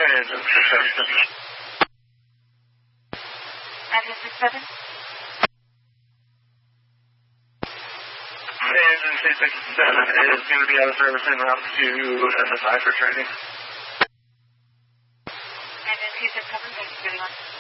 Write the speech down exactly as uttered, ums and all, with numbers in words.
Engine six seven. Engine six seven? Engine C six seven is going to be out of service en route to S S I for training. Engine C six seven, thank you very much.